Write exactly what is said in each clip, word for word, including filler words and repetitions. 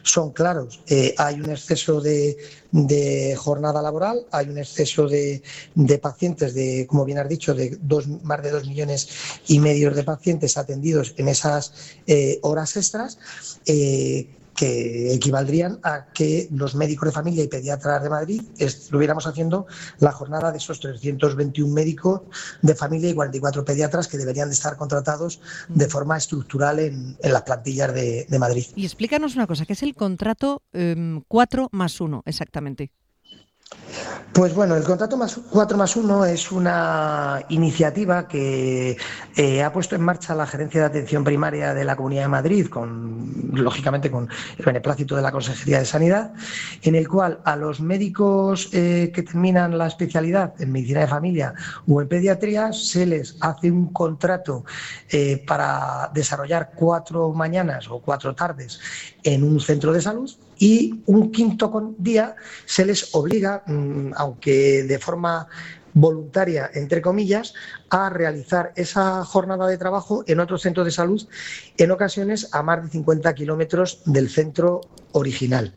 son claros. Eh, hay un exceso de, de jornada laboral, hay un exceso de, de pacientes, de, como bien has dicho, de dos, más de dos millones y medio de pacientes atendidos en esas eh, horas extras, eh, que equivaldrían a que los médicos de familia y pediatras de Madrid estuviéramos haciendo la jornada de esos trescientos veintiún médicos de familia y cuarenta y cuatro pediatras que deberían de estar contratados de forma estructural en, en las plantillas de, de Madrid. Y explícanos una cosa, ¿qué es el contrato eh, cuatro más uno exactamente? Pues bueno, el contrato más cuatro más uno es una iniciativa que eh, ha puesto en marcha la Gerencia de Atención Primaria de la Comunidad de Madrid, con, lógicamente con el beneplácito de la Consejería de Sanidad, en el cual a los médicos eh, que terminan la especialidad en medicina de familia o en pediatría se les hace un contrato eh, para desarrollar cuatro mañanas o cuatro tardes en un centro de salud, y un quinto día se les obliga, aunque de forma voluntaria, entre comillas, a realizar esa jornada de trabajo en otro centro de salud, en ocasiones a más de cincuenta kilómetros del centro original.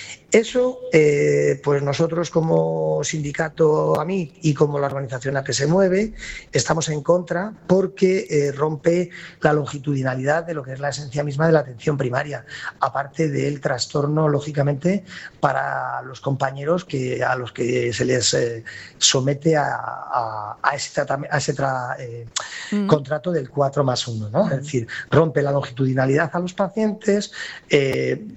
Eso, eh, pues nosotros como sindicato A M I y como la organización A que se mueve, estamos en contra porque eh, rompe la longitudinalidad de lo que es la esencia misma de la atención primaria, aparte del trastorno, lógicamente, para los compañeros que a los que se les eh, somete a, a, a ese, a ese tra, eh, mm. contrato del cuatro más uno, ¿no? Mm. Es decir, rompe la longitudinalidad a los pacientes, eh,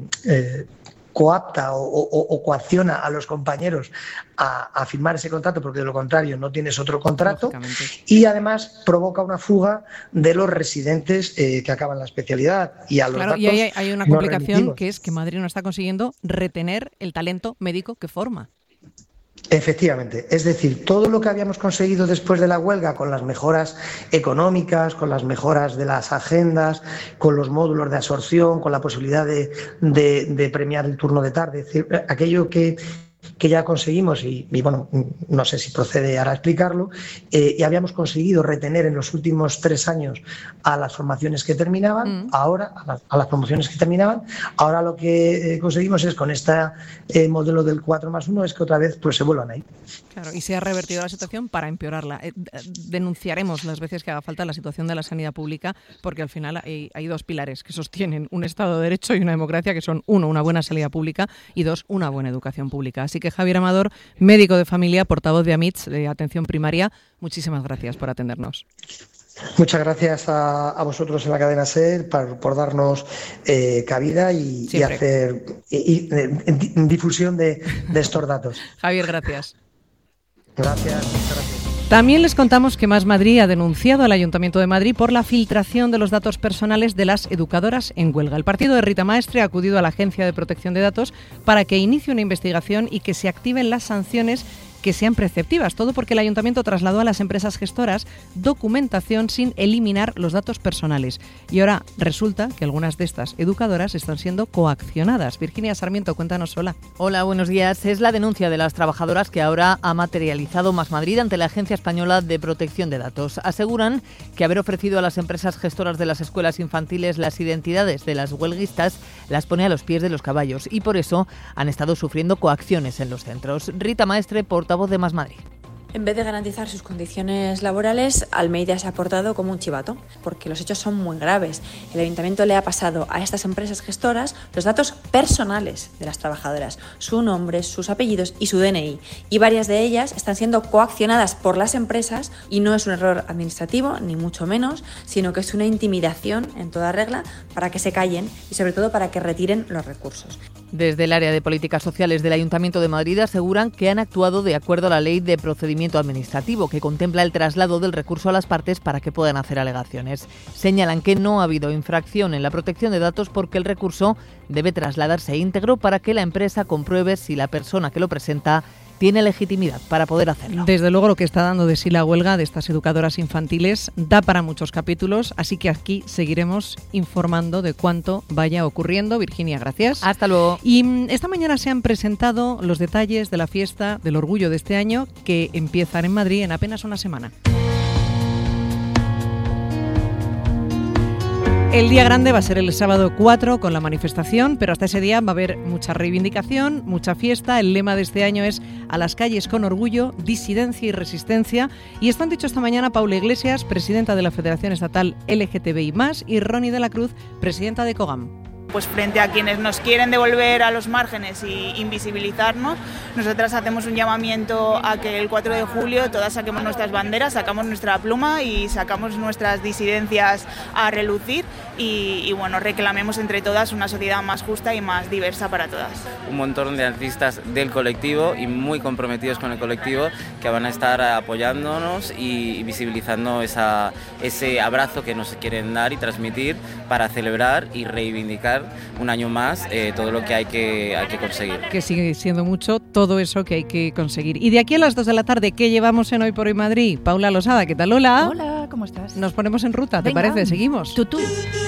eh, coapta o, o, o coacciona a los compañeros a, a firmar ese contrato, porque de lo contrario no tienes otro contrato, y además provoca una fuga de los residentes eh, que acaban la especialidad. Y, a los claro, datos y hay, hay una complicación no que es que Madrid no está consiguiendo retener el talento médico que forma. Efectivamente, es decir, todo lo que habíamos conseguido después de la huelga con las mejoras económicas, con las mejoras de las agendas, con los módulos de absorción, con la posibilidad de, de, de premiar el turno de tarde, es decir, aquello que, que ya conseguimos, y, y bueno, no sé si procede ahora a explicarlo, eh, y habíamos conseguido retener en los últimos tres años a las formaciones que terminaban, mm. ahora, a, la, a las promociones que terminaban, ahora lo que eh, conseguimos es con este eh, modelo del cuatro más uno, es que otra vez pues se vuelvan ahí. Claro, y se ha revertido la situación para empeorarla. Eh, denunciaremos las veces que haga falta la situación de la sanidad pública, porque al final hay, hay dos pilares que sostienen un Estado de Derecho y una democracia, que son, uno, una buena sanidad pública, y dos, una buena educación pública. Así que Javier Amador, médico de familia, portavoz de A M I T S, de Atención Primaria, muchísimas gracias por atendernos. Muchas gracias a, a vosotros en la cadena SER por, por darnos eh, cabida y, y hacer y, y, y, difusión de, de estos datos. Javier, gracias. Gracias, muchas gracias. También les contamos que Más Madrid ha denunciado al Ayuntamiento de Madrid por la filtración de los datos personales de las educadoras en huelga. El partido de Rita Maestre ha acudido a la Agencia de Protección de Datos para que inicie una investigación y que se activen las sanciones que sean preceptivas. Todo porque el Ayuntamiento trasladó a las empresas gestoras documentación sin eliminar los datos personales. Y ahora resulta que algunas de estas educadoras están siendo coaccionadas. Virginia Sarmiento, cuéntanos. Hola. Hola, buenos días. Es la denuncia de las trabajadoras que ahora ha materializado Más Madrid ante la Agencia Española de Protección de Datos. Aseguran que haber ofrecido a las empresas gestoras de las escuelas infantiles las identidades de las huelguistas las pone a los pies de los caballos y por eso han estado sufriendo coacciones en los centros. Rita Maestre, portavoz de Más Madrid. En vez de garantizar sus condiciones laborales, Almeida se ha portado como un chivato, porque los hechos son muy graves. El Ayuntamiento le ha pasado a estas empresas gestoras los datos personales de las trabajadoras, su nombre, sus apellidos y su D N I. Y varias de ellas están siendo coaccionadas por las empresas y no es un error administrativo, ni mucho menos, sino que es una intimidación en toda regla para que se callen y sobre todo para que retiren los recursos. Desde el área de políticas sociales del Ayuntamiento de Madrid aseguran que han actuado de acuerdo a la ley de procedimiento administrativo, que contempla el traslado del recurso a las partes para que puedan hacer alegaciones. Señalan que no ha habido infracción en la protección de datos porque el recurso debe trasladarse íntegro para que la empresa compruebe si la persona que lo presenta tiene legitimidad para poder hacerlo. Desde luego lo que está dando de sí la huelga de estas educadoras infantiles da para muchos capítulos, así que aquí seguiremos informando de cuánto vaya ocurriendo. Virginia, gracias. Hasta luego. Y esta mañana se han presentado los detalles de la fiesta del orgullo de este año, que empiezan en Madrid en apenas una semana. El día grande va a ser el sábado cuatro con la manifestación, pero hasta ese día va a haber mucha reivindicación, mucha fiesta. El lema de este año es "A las calles con orgullo, disidencia y resistencia". Y esto han dicho esta mañana Paula Iglesias, presidenta de la Federación Estatal L G T B I más, y Ronnie de la Cruz, presidenta de COGAM. Pues frente a quienes nos quieren devolver a los márgenes y invisibilizarnos, nosotras hacemos un llamamiento a que el cuatro de julio todas saquemos nuestras banderas, sacamos nuestra pluma y sacamos nuestras disidencias a relucir y, y bueno, reclamemos entre todas una sociedad más justa y más diversa para todas. Un montón de artistas del colectivo y muy comprometidos con el colectivo que van a estar apoyándonos y visibilizando esa, ese abrazo que nos quieren dar y transmitir para celebrar y reivindicar un año más eh, todo lo que hay que hay que conseguir. Que sigue siendo mucho todo eso que hay que conseguir. Y de aquí a las dos de la tarde, ¿qué llevamos en Hoy por Hoy Madrid? Paula Losada, ¿qué tal? Hola. Hola, ¿cómo estás? Nos ponemos en ruta, ¿te Venga. parece? ¿Seguimos? Tú, tú.